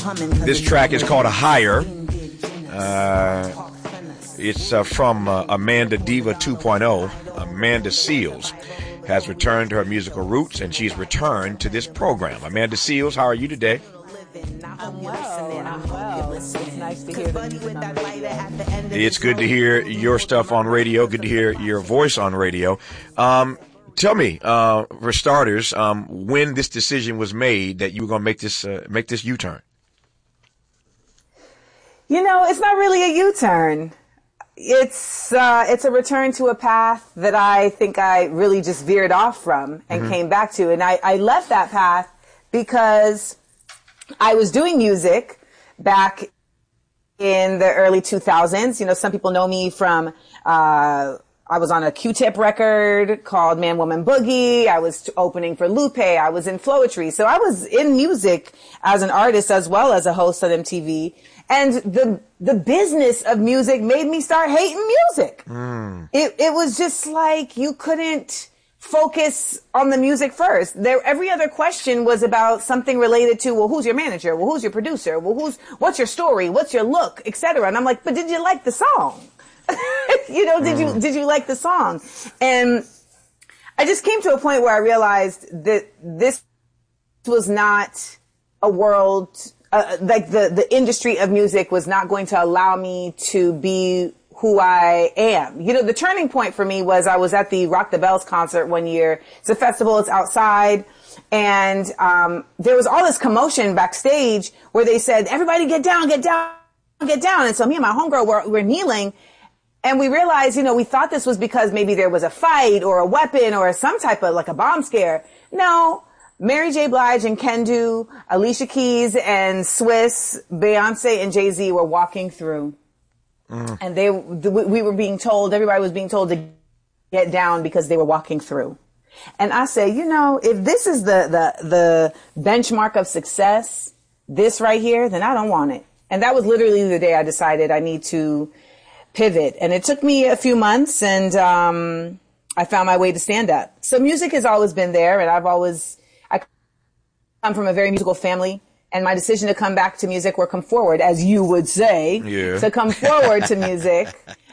This track is called A Higher. It's from Amanda Diva 2.0. Amanda Seales has returned to her musical roots, and she's returned to this program. Amanda Seales, how are you today? I'm well. It's nice to hear the music on radio. It's good to hear your stuff on radio. Good to hear your voice on radio. Tell me, for starters, when this decision was made that you were going to make this U-turn. You know, it's not really a U-turn. It's a return to a path that I think I really just veered off from and came back to. And I left that path because I was doing music back in the early 2000s. You know, some people know me from, I was on a Q-Tip record called Man, Woman, Boogie. I was opening for Lupe. I was in Floetry. So I was in music as an artist as well as a host on MTV. And the business of music made me start hating music. It was just like you couldn't focus on the music first. Every other question was about something related to, well, who's your manager? Well, who's your producer? Well, what's your story? What's your look? Etc. And I'm like, but did you like the song? You know, did you like the song? And I just came to a point where I realized that this was not a world, like the industry of music was not going to allow me to be who I am. You know, the turning point for me was I was at the Rock the Bells concert one year. It's a festival. It's outside. And there was all this commotion backstage where they said, everybody get down, get down, get down. And so me and my homegirl were kneeling. And we realized, you know, we thought this was because maybe there was a fight or a weapon or some type of like a bomb scare. No. Mary J. Blige and Kendu, Alicia Keys and Swiss, Beyonce and Jay-Z were walking through. And we were being told, everybody was being told to get down because they were walking through. And I say, you know, if this is the benchmark of success, this right here, then I don't want it. And that was literally the day I decided I need to pivot. And it took me a few months and, I found my way to stand up. So music has always been there, and I come from a very musical family. And my decision to come back to music, or come forward, as you would say, to come forward to music,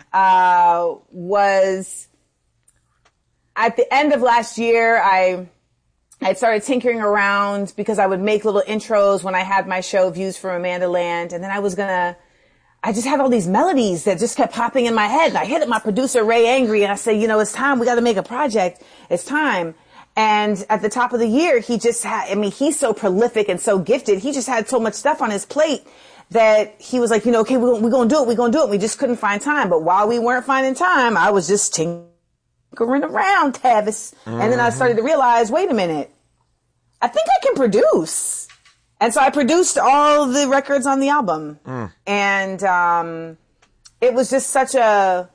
was at the end of last year. I started tinkering around because I would make little intros when I had my show Views from Amanda Land. And then I just had all these melodies that just kept popping in my head. And I hit up my producer, Ray Angry, and I said, you know, it's time. We got to make a project. It's time. And at the top of the year, he just had, I mean, he's so prolific and so gifted. He just had so much stuff on his plate that he was like, you know, okay, we're going to do it. We're going to do it. We just couldn't find time. But while we weren't finding time, I was just tinkering around, Tavis. And then I started to realize, wait a minute, I think I can produce. And so I produced all the records on the album. And it was just such a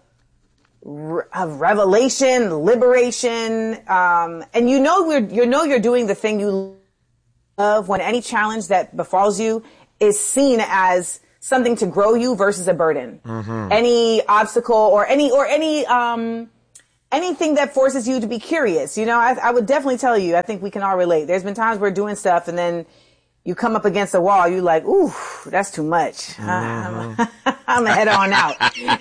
revelation, liberation, and you're doing the thing you love when any challenge that befalls you is seen as something to grow you versus a burden. Any obstacle or anything that forces you to be curious. You know, I would definitely tell you, I think we can all relate. There's been times we're doing stuff and then you come up against a wall, you're like, ooh, that's too much. I'm gonna head on out.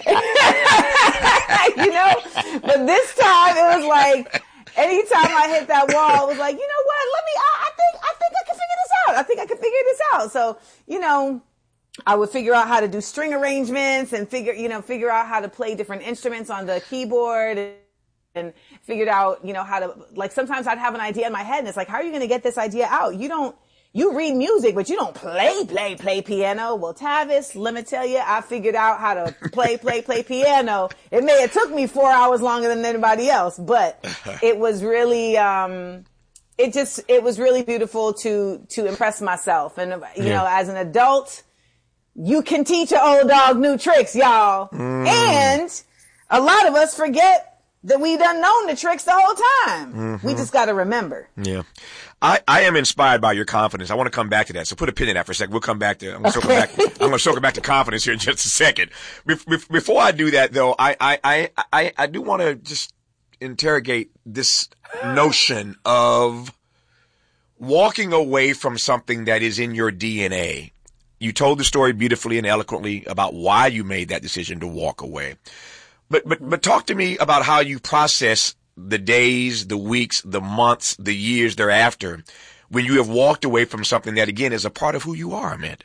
You know? But this time it was like, anytime I hit that wall, it was like, you know what? I think I can figure this out. I think I can figure this out. So, you know, I would figure out how to do string arrangements and figure out how to play different instruments on the keyboard and figured out, you know, how to, like, sometimes I'd have an idea in my head and it's like, how are you going to get this idea out? You read music, but you don't play piano. Well, Tavis, let me tell you, I figured out how to play piano. It may have took me 4 hours longer than anybody else, but it was really, it was really beautiful to impress myself. And, you know, as an adult, you can teach an old dog new tricks, y'all. And a lot of us forget that we done known the tricks the whole time. We just got to remember. Yeah. I am inspired by your confidence. I want to come back to that. So put a pin in that for a second. We'll come back to, I'm going to circle back to confidence here in just a second. Before I do that though, I do want to just interrogate this notion of walking away from something that is in your DNA You told the story beautifully and eloquently about why you made that decision to walk away. But talk to me about how you process the days, the weeks, the months, the years thereafter when you have walked away from something that, again, is a part of who you are, Amanda.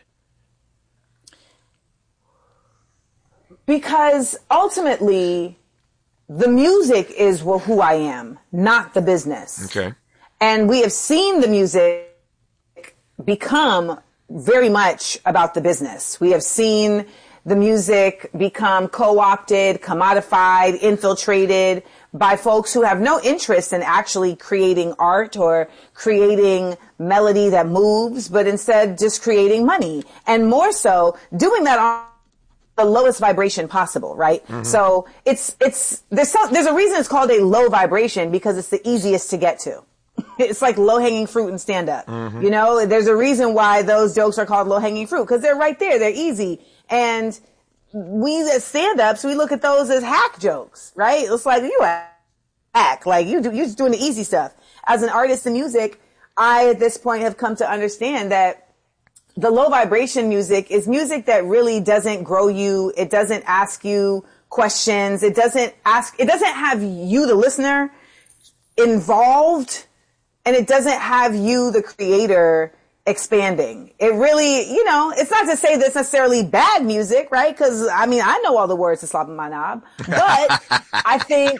Because ultimately, the music is who I am, not the business. Okay. And we have seen the music become very much about the business. We have seen the music become co-opted, commodified, infiltrated by folks who have no interest in actually creating art or creating melody that moves, but instead just creating money. And more so, doing that on the lowest vibration possible, right? Mm-hmm. So there's a reason it's called a low vibration, because it's the easiest to get to. It's like low-hanging fruit and stand-up. Mm-hmm. You know, there's a reason why those jokes are called low-hanging fruit, because they're right there. They're easy. And we as stand-ups, we look at those as hack jokes, right? It's like, you hack. Like, you're just doing the easy stuff. As an artist in music, I, at this point, have come to understand that the low vibration music is music that really doesn't grow you. It doesn't ask you questions. It doesn't have you, the listener, involved. And it doesn't have you, the creator, expanding. It really, you know, it's not to say that's necessarily bad music, right? Because, I mean, I know all the words to Slopping My Knob, but I think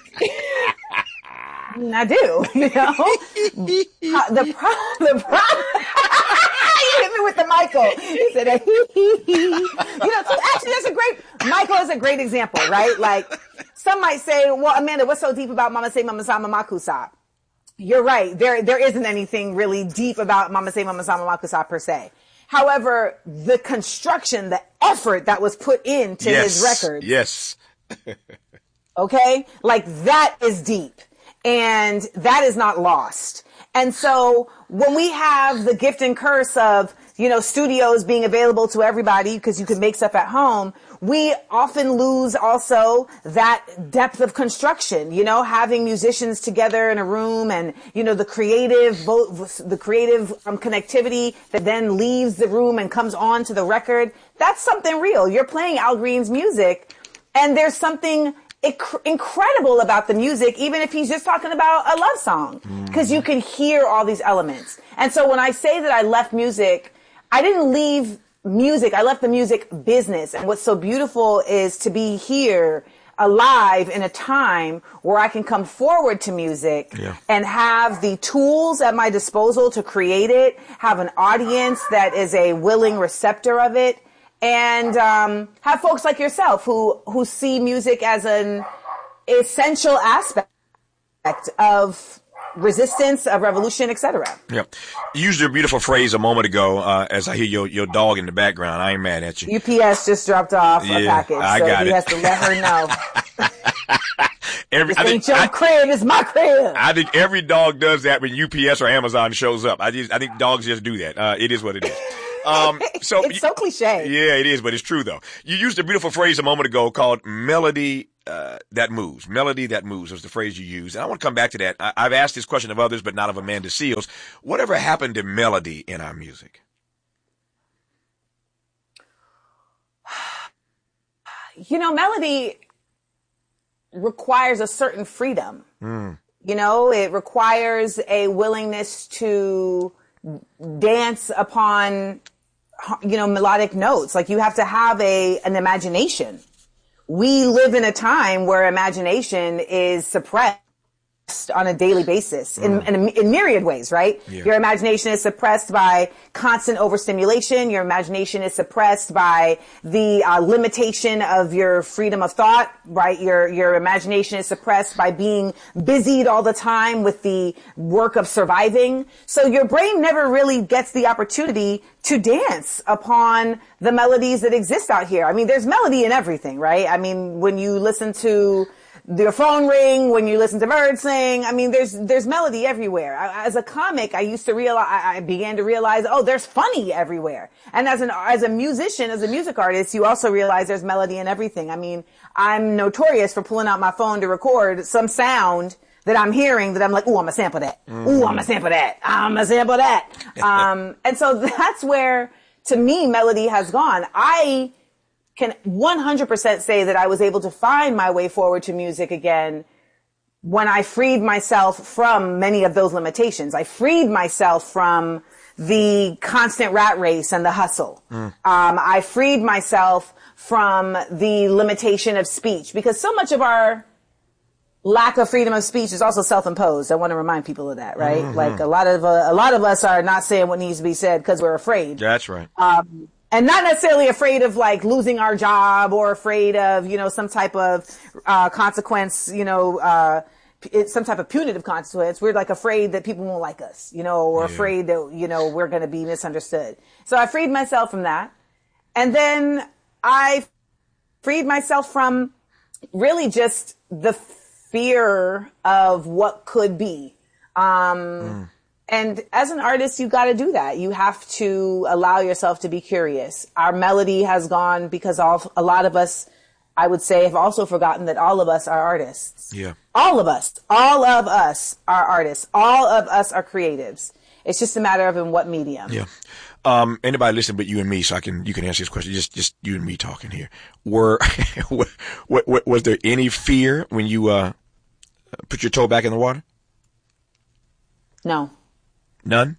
I do, you know? The problem, you hit me with the Michael. He said, you know, so actually Michael is a great example, right? Like, some might say, well, Amanda, what's so deep about Mama Say Mama Sama Makusa? You're right. There isn't anything really deep about Mama Say Mama Sama Makusa per se. However, the construction, the effort that was put into his record. Yes. Okay? Like, that is deep. And that is not lost. And so when we have the gift and curse of, you know, studios being available to everybody because you can make stuff at home, we often lose also that depth of construction, you know, having musicians together in a room and, you know, the creative connectivity that then leaves the room and comes on to the record. That's something real. You're playing Al Green's music, and there's something incredible about the music, even if he's just talking about a love song, because you can hear all these elements. And so when I say that I left music, I didn't leave music. I left the music business. And what's so beautiful is to be here alive in a time where I can come forward to music and have the tools at my disposal to create it, have an audience that is a willing receptor of it, and have folks like yourself who see music as an essential aspect of resistance, of revolution, etc. Yeah. You used a beautiful phrase a moment ago as I hear your dog in the background. I ain't mad at you. UPS just dropped off a package, so he has to let her know. This ain't your crib, it's my crib. I think every dog does that when UPS or Amazon shows up. I think dogs just do that. It is what it is. So it's so cliche. Yeah, it is, but it's true though. You used a beautiful phrase a moment ago called melody that moves. Melody that moves was the phrase you used. And I want to come back to that. I've asked this question of others, but not of Amanda Seales. Whatever happened to melody in our music? You know, melody requires a certain freedom. You know, it requires a willingness to dance upon, you know, melodic notes. Like, you have to have an imagination. We live in a time where imagination is suppressed on a daily basis in myriad ways, right? Yeah. Your imagination is suppressed by constant overstimulation. Your imagination is suppressed by the limitation of your freedom of thought, right? Your imagination is suppressed by being busied all the time with the work of surviving. So your brain never really gets the opportunity to dance upon the melodies that exist out here. I mean, there's melody in everything, right? I mean, when you listen to your phone ring, when you listen to birds sing, I mean, there's melody everywhere. As a comic, I began to realize, oh, there's funny everywhere. And as a musician, as a music artist, you also realize there's melody in everything. I mean, I'm notorious for pulling out my phone to record some sound that I'm hearing that I'm like, ooh, I'm gonna sample that. Ooh, I'm gonna sample that. I'm gonna sample that. And so that's where, to me, melody has gone. I can 100% say that I was able to find my way forward to music again when I freed myself from many of those limitations. I freed myself from the constant rat race and the hustle. I freed myself from the limitation of speech, because so much of our lack of freedom of speech is also self-imposed. I want to remind people of that, right? Like a lot of us are not saying what needs to be said because we're afraid. That's right. And not necessarily afraid of like losing our job or afraid of, some type of consequence, some type of punitive consequence. We're like afraid that people won't like us, or afraid that, we're going to be misunderstood. So I freed myself from that. And then I freed myself from really just the fear of what could be. And as an artist, you got to do that. You have to allow yourself to be curious. Our melody has gone because a lot of us, I would say, have also forgotten that all of us are artists. Yeah. All of us are artists. All of us are creatives. It's just a matter of in what medium. Yeah. Anybody listen but you and me, so you can answer this question. Just you and me talking here. Was there any fear when you put your toe back in the water? No. None?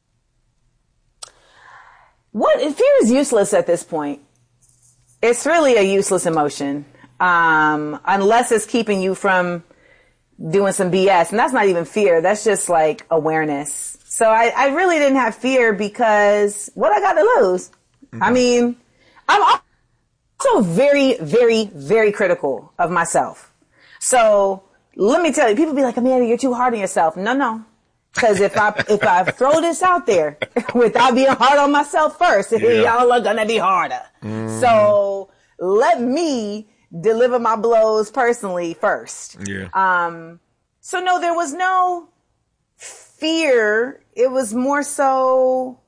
Fear is useless at this point. It's really a useless emotion. Unless it's keeping you from doing some BS. And that's not even fear. That's just like awareness. So I really didn't have fear because what I got to lose? I mean, I'm also very, very, very critical of myself. So let me tell you, people be like, Amanda, you're too hard on yourself. No. Because if I throw this out there without being hard on myself first, y'all are going to be harder. So let me deliver my blows personally first. Yeah. So no, there was no fear. It was more so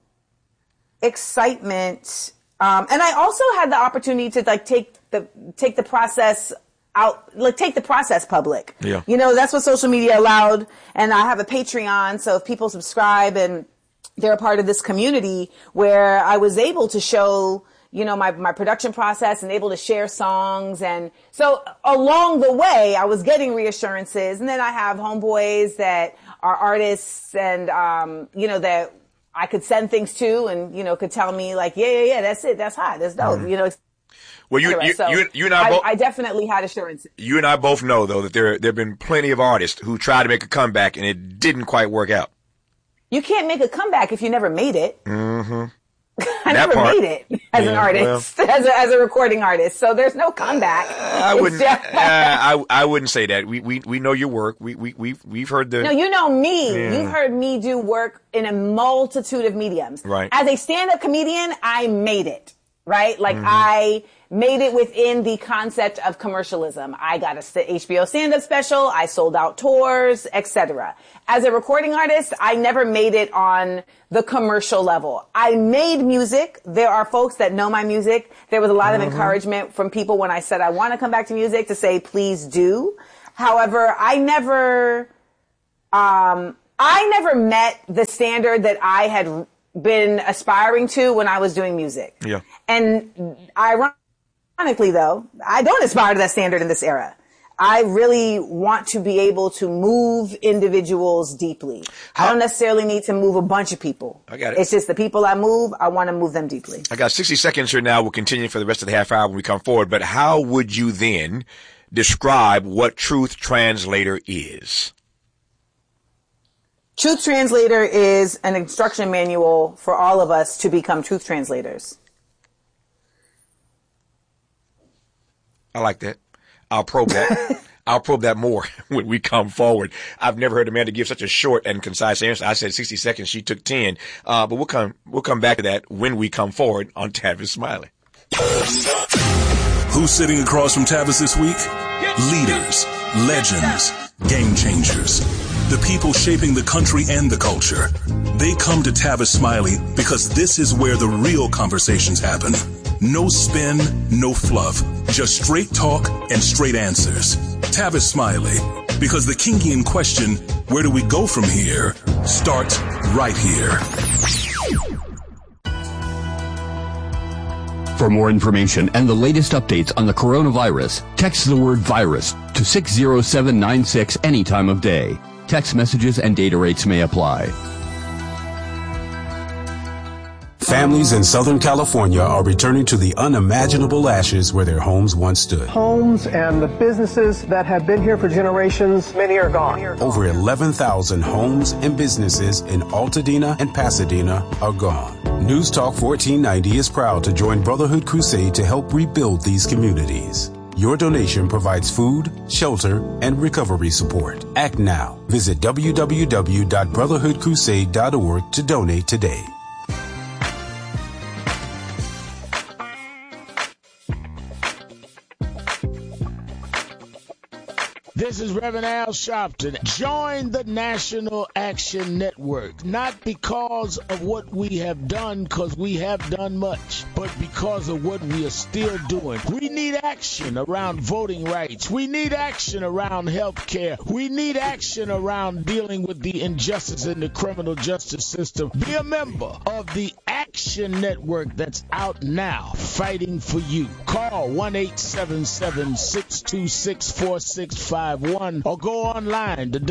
excitement. And I also had the opportunity to like take the process out, like take the process public. Yeah. That's what social media allowed. And I have a Patreon. So if people subscribe and they're a part of this community where I was able to show, my production process and able to share songs. And so along the way, I was getting reassurances. And then I have homeboys that are artists and, that I could send things to and, could tell me like, yeah, that's it. That's hot. That's dope. Well, you and I both. I definitely had assurance. You and I both know, though, that there have been plenty of artists who tried to make a comeback and it didn't quite work out. You can't make a comeback if you never made it. Mm-hmm. I never made it as an artist, as a recording artist. So there's no comeback. I wouldn't say that. We know your work. We've heard the. No, you know me. Yeah. You've heard me do work in a multitude of mediums. Right. As a stand-up comedian, I made it. Right? Like I made it within the concept of commercialism. I got a HBO stand-up special. I sold out tours, etc. As a recording artist, I never made it on the commercial level. I made music. There are folks that know my music. There was a lot of encouragement from people when I said I want to come back to music to say, please do. However, I never met the standard that I had been aspiring to when I was doing music. Yeah. And ironically, though, I don't aspire to that standard in this era. I really want to be able to move individuals deeply. I don't necessarily need to move a bunch of people. I got it. It's just the people I move, I want to move them deeply. I got 60 seconds here now. We'll continue for the rest of the half hour when we come forward. But how would you then describe what Truth Translator is? Truth Translator is an instruction manual for all of us to become truth translators. I like that. I'll probe that. I'll probe that more when we come forward. I've never heard Amanda give such a short and concise answer. I said 60 seconds. She took 10. But we'll come back to that when we come forward on Tavis Smiley. Who's sitting across from Tavis this week? Leaders, legends, game changers. The people shaping the country and the culture. They come to Tavis Smiley because this is where the real conversations happen. No spin, no fluff. Just straight talk and straight answers. Tavis Smiley. Because the Kingian question, where do we go from here, starts right here. For more information and the latest updates on the coronavirus, text the word virus to 60796 any time of day. Text messages and data rates may apply. Families in Southern California are returning to the unimaginable ashes where their homes once stood. Homes and the businesses that have been here for generations, many are gone. Over 11,000 homes and businesses in Altadena and Pasadena are gone. News Talk 1490 is proud to join Brotherhood Crusade to help rebuild these communities. Your donation provides food, shelter, and recovery support. Act now. Visit www.brotherhoodcrusade.org to donate today. This is Reverend Al Sharpton. Join the National Action Network, not because of what we have done, because we have done much, but because of what we are still doing. We need action around voting rights. We need action around health care. We need action around dealing with the injustice in the criminal justice system. Be a member of the Action Network that's out now, fighting for you. Call 1-877-626-4651 or go online to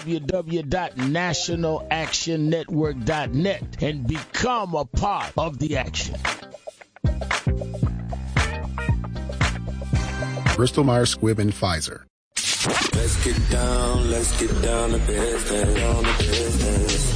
www.nationalactionnetwork.net and become a part of the action. Bristol Myers Squibb and Pfizer. Let's get down to business.